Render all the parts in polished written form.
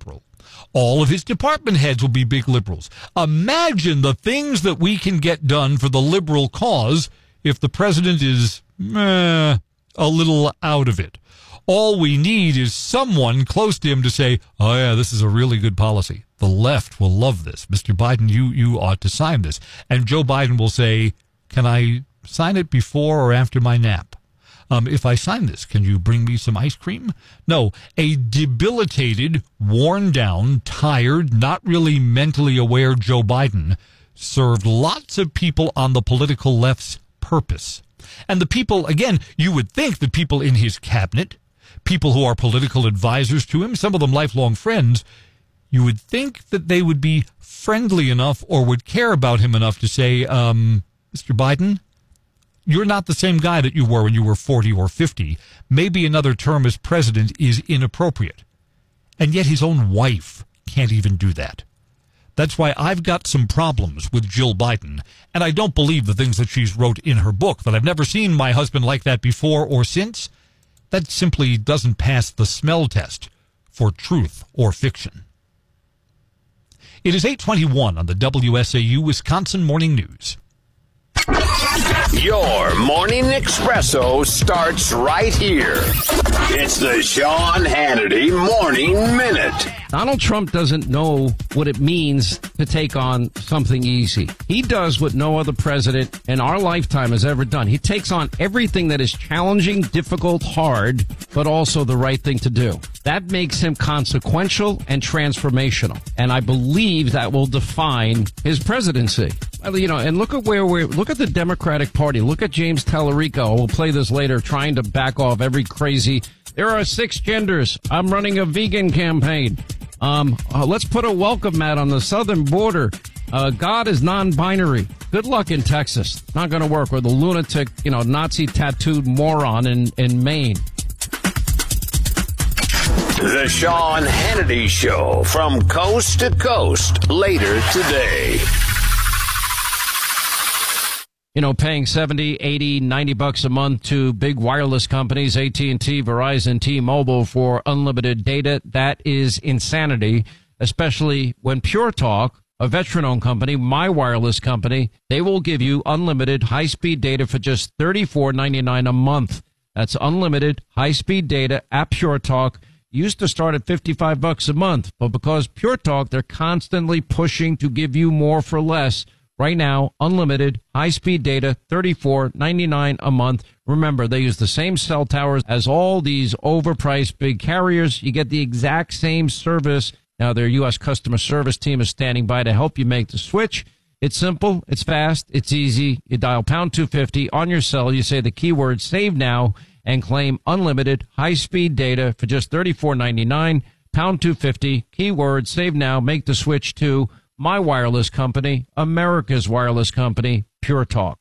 liberal. All of his department heads will be big liberals. Imagine the things that we can get done for the liberal cause if the president is a little out of it. All we need is someone close to him to say, oh, yeah, this is a really good policy. The left will love this. Mr. Biden, you ought to sign this. And Joe Biden will say, can I sign it before or after my nap? If I sign this, can you bring me some ice cream? No, a debilitated, worn down, tired, not really mentally aware Joe Biden served lots of people on the political left's purpose. And the people, again, you would think the people in his cabinet, people who are political advisors to him, some of them lifelong friends, you would think that they would be friendly enough or would care about him enough to say, Mr. Biden, you're not the same guy that you were when you were 40 or 50. Maybe another term as president is inappropriate. And yet his own wife can't even do that. That's why I've got some problems with Jill Biden, and I don't believe the things that she's wrote in her book, that I've never seen my husband like that before or since. That simply doesn't pass the smell test for truth or fiction. It is 8:21 on the WSAU Wisconsin Morning News. Your morning espresso starts right here. It's the Sean Hannity Morning Minute. Donald Trump doesn't know what it means to take on something easy. He does what no other president in our lifetime has ever done. He takes on everything that is challenging, difficult, hard, but also the right thing to do. That makes him consequential and transformational. And I believe that will define his presidency. You know, and look at look at the Democratic Party. Look at James Tallarico. We'll play this later, trying to back off every crazy. There are 6 genders. I'm running a vegan campaign. Let's put a welcome mat on the southern border. God is non-binary. Good luck in Texas. Not going to work with a lunatic, Nazi tattooed moron in Maine. The Sean Hannity Show from coast to coast later today. Paying $70, $80, $90 a month to big wireless companies, AT&T, Verizon, T-Mobile for unlimited data, that is insanity, especially when Pure Talk, a veteran-owned company, my wireless company, they will give you unlimited high-speed data for just $34.99 a month. That's unlimited high-speed data at Pure Talk. Used to start at $55 a month, but because Pure Talk, they're constantly pushing to give you more for less. Right now, unlimited, high-speed data, $34.99 a month. Remember, they use the same cell towers as all these overpriced big carriers. You get the exact same service. Now, their U.S. customer service team is standing by to help you make the switch. It's simple, it's fast, it's easy. You dial pound 250 on your cell. You say the keyword save now and claim unlimited, high-speed data for just $34.99. Pound 250, keyword save now, make the switch to my wireless company, America's wireless company, Pure Talk.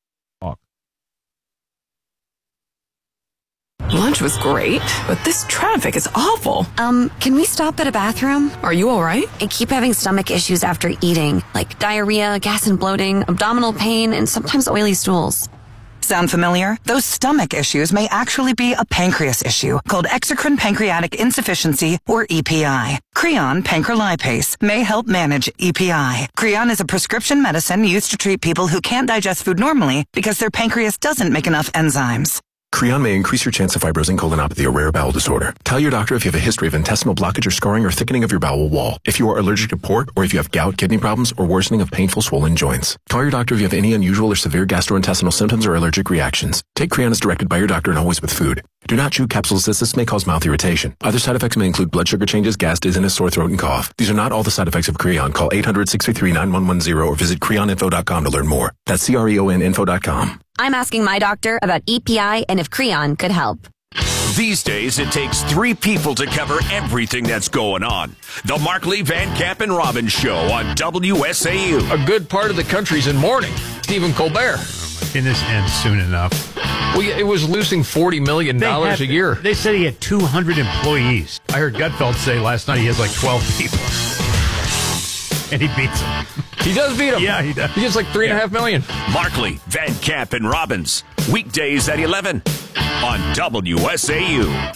Lunch was great, but this traffic is awful. Can we stop at a bathroom? Are you all right? I keep having stomach issues after eating, like diarrhea, gas and bloating, abdominal pain, and sometimes oily stools. Sound familiar? Those stomach issues may actually be a pancreas issue called exocrine pancreatic insufficiency, or EPI. Creon pancrelipase may help manage EPI. Creon is a prescription medicine used to treat people who can't digest food normally because their pancreas doesn't make enough enzymes. Creon may increase your chance of fibrosing colonopathy, a rare bowel disorder. Tell your doctor if you have a history of intestinal blockage or scarring or thickening of your bowel wall, if you are allergic to pork, or if you have gout, kidney problems, or worsening of painful swollen joints. Call your doctor if you have any unusual or severe gastrointestinal symptoms or allergic reactions. Take Creon as directed by your doctor and always with food. Do not chew capsules as this may cause mouth irritation. Other side effects may include blood sugar changes, gas, dizziness, sore throat, and cough. These are not all the side effects of Creon. Call 800-633-9110 or visit creoninfo.com to learn more. That's CREONinfo.com. I'm asking my doctor about EPI and if Creon could help. These days, it takes 3 people to cover everything that's going on. The Markley, Van Camp, and Robbins Show on WSAU. A good part of the country's in mourning. Stephen Colbert. Can this end soon enough? Well, it was losing $40 million a year. They said he had 200 employees. I heard Gutfeld say last night he has like 12 people. And he beats them. He does beat them. Yeah, he does. He gets like $3.5 million. Markley, Van Camp, and Robbins. Weekdays at 11 on WSAU.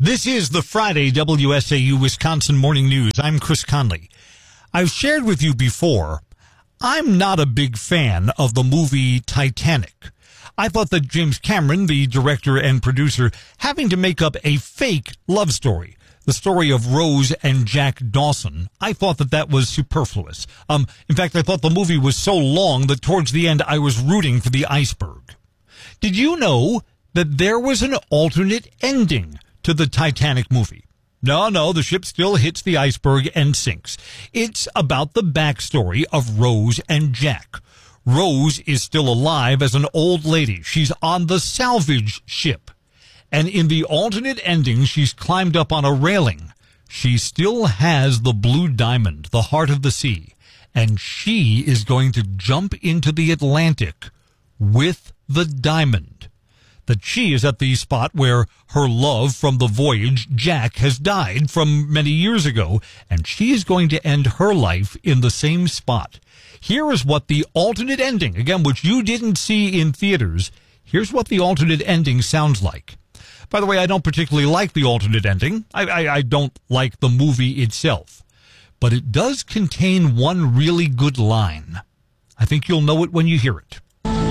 This is the Friday WSAU Wisconsin Morning News. I'm Chris Conley. I've shared with you before, I'm not a big fan of the movie Titanic. I thought that James Cameron, the director and producer, having to make up a fake love story, the story of Rose and Jack Dawson, I thought that was superfluous. In fact, I thought the movie was so long that towards the end I was rooting for the iceberg. Did you know that there was an alternate ending to the Titanic movie? No, the ship still hits the iceberg and sinks. It's about the backstory of Rose and Jack. Rose is still alive as an old lady. She's on the salvage ship. And in the alternate ending, she's climbed up on a railing. She still has the blue diamond, the heart of the sea. And she is going to jump into the Atlantic with the diamond. That she is at the spot where her love from the voyage, Jack, has died from many years ago, and she is going to end her life in the same spot. Here is what the alternate ending, again, which you didn't see in theaters, here's what the alternate ending sounds like. By the way, I don't particularly like the alternate ending. I don't like the movie itself. But it does contain one really good line. I think you'll know it when you hear it.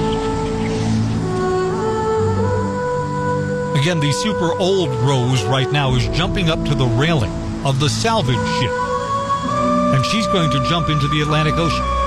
Again, the super old Rose right now is jumping up to the railing of the salvage ship. And she's going to jump into the Atlantic Ocean.